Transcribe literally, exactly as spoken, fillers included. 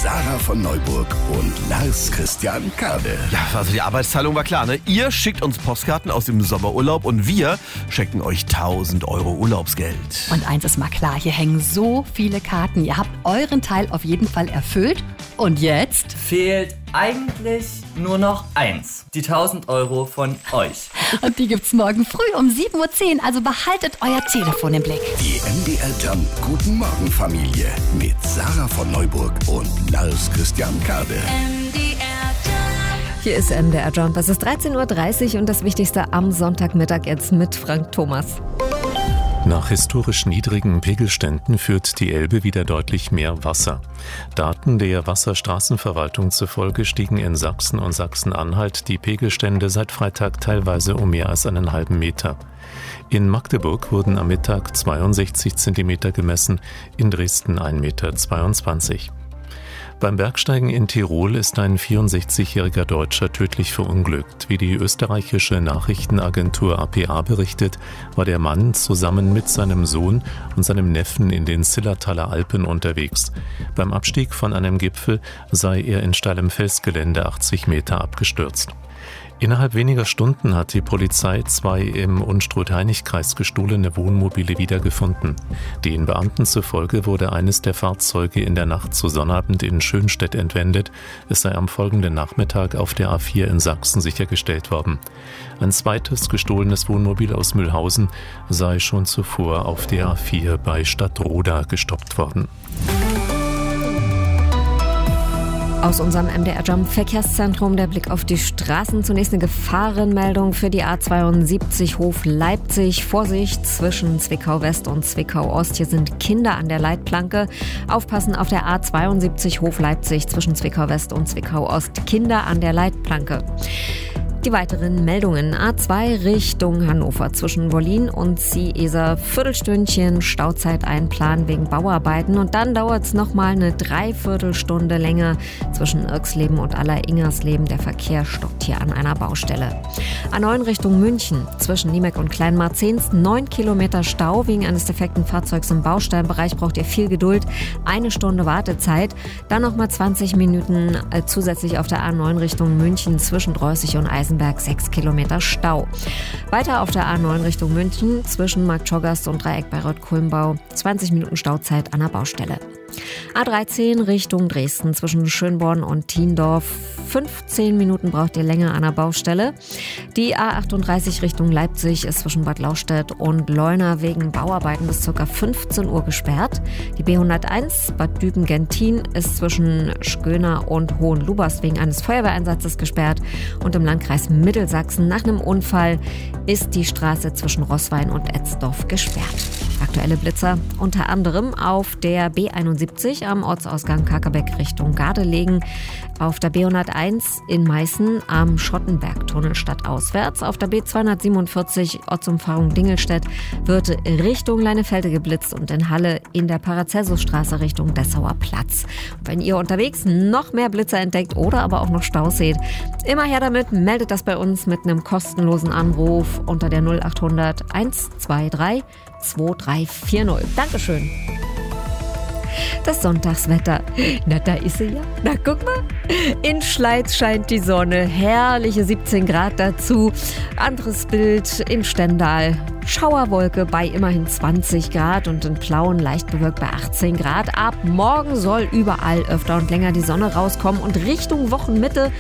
Sarah von Neuburg und Lars Christian Kade. Ja, also die Arbeitsteilung war klar, ne? Ihr schickt uns Postkarten aus dem Sommerurlaub und wir schenken euch tausend Euro Urlaubsgeld. Und eins ist mal klar, hier hängen so viele Karten. Ihr habt euren Teil auf jeden Fall erfüllt. Und jetzt? Fehlt eigentlich nur noch eins. Die tausend Euro von euch. Und die gibt's morgen früh um sieben Uhr zehn. Also behaltet euer Telefon im Blick. Die M D R Jump Guten Morgen Familie mit Sarah von Neuburg und Lars Christian Kade. Hier ist M D R Jump. Es ist dreizehn Uhr dreißig und das Wichtigste am Sonntagmittag jetzt mit Frank Thomas. Nach historisch niedrigen Pegelständen führt die Elbe wieder deutlich mehr Wasser. Daten der Wasserstraßenverwaltung zufolge stiegen in Sachsen und Sachsen-Anhalt die Pegelstände seit Freitag teilweise um mehr als einen halben Meter. In Magdeburg wurden am Mittag zweiundsechzig Zentimeter gemessen, in Dresden ein Meter zweiundzwanzig. Beim Bergsteigen in Tirol ist ein vierundsechzigjähriger Deutscher tödlich verunglückt. Wie die österreichische Nachrichtenagentur A P A berichtet, war der Mann zusammen mit seinem Sohn und seinem Neffen in den Zillertaler Alpen unterwegs. Beim Abstieg von einem Gipfel sei er in steilem Felsgelände achtzig Meter abgestürzt. Innerhalb weniger Stunden hat die Polizei zwei im Unstrut-Hainich-Kreis gestohlene Wohnmobile wiedergefunden. Den Beamten zufolge wurde eines der Fahrzeuge in der Nacht zu Sonnabend in Schönstedt entwendet. Es sei am folgenden Nachmittag auf der A vier in Sachsen sichergestellt worden. Ein zweites gestohlenes Wohnmobil aus Mühlhausen sei schon zuvor auf der A vier bei Stadtroda gestoppt worden. Aus unserem M D R Jump Verkehrszentrum der Blick auf die Straßen. Zunächst eine Gefahrenmeldung für die A zweiundsiebzig Hof Leipzig. Vorsicht zwischen Zwickau West und Zwickau Ost. Hier sind Kinder an der Leitplanke. Aufpassen auf der A zweiundsiebzig Hof Leipzig zwischen Zwickau West und Zwickau Ost. Kinder an der Leitplanke. Die weiteren Meldungen. A zwei Richtung Hannover zwischen Wollin und Zieeser. Viertelstündchen Stauzeit einplanen wegen Bauarbeiten. Und dann dauert es nochmal eine Dreiviertelstunde länger zwischen Irxleben und Aller-Ingersleben. Der Verkehr stockt hier an einer Baustelle. A neun Richtung München zwischen Niemek und Kleinmarzens. Neun Kilometer Stau wegen eines defekten Fahrzeugs im Bausteinbereich. Braucht ihr viel Geduld. Eine Stunde Wartezeit. Dann nochmal zwanzig Minuten äh, zusätzlich auf der A neun Richtung München zwischen Dreußig und Eisenberg. sechs Kilometer Stau. Weiter auf der A neun Richtung München zwischen Marktschorgast und Dreieck bei Rott-Kulmbau. zwanzig Minuten Stauzeit an der Baustelle. A dreizehn Richtung Dresden zwischen Schönborn und Thiendorf. fünfzehn Minuten braucht ihr länger an der Baustelle. Die A achtunddreißig Richtung Leipzig ist zwischen Bad Lauchstädt und Leuna wegen Bauarbeiten bis ca. fünfzehn Uhr gesperrt. Die B hunderteins Bad Düben-Gentin ist zwischen Schköner und Hohenlubast wegen eines Feuerwehreinsatzes gesperrt. Und im Landkreis Mittelsachsen nach einem Unfall ist die Straße zwischen Roßwein und Etzdorf gesperrt. Aktuelle Blitzer unter anderem auf der B einundsiebzig am Ortsausgang Kakerbeck Richtung Gardelegen, auf der B hunderteins in Meißen am Schottenbergtunnel stadtauswärts, auf der B zweihundertsiebenundvierzig Ortsumfahrung Dingelstedt wird Richtung Leinefelde geblitzt und in Halle in der Paracelsusstraße Richtung Dessauer Platz. Und wenn ihr unterwegs noch mehr Blitzer entdeckt oder aber auch noch Staus seht, immer her damit, meldet das bei uns mit einem kostenlosen Anruf unter der null achthundert hundertzweiunddreißig zweiunddreißig vierzig. Dankeschön. Das Sonntagswetter. Na, da ist sie ja. Na, guck mal. In Schleiz scheint die Sonne. Herrliche siebzehn Grad dazu. Anderes Bild in Stendal. Schauerwolke bei immerhin zwanzig Grad und in Plauen leicht bewölkt bei achtzehn Grad. Ab morgen soll überall öfter und länger die Sonne rauskommen und Richtung Wochenmitte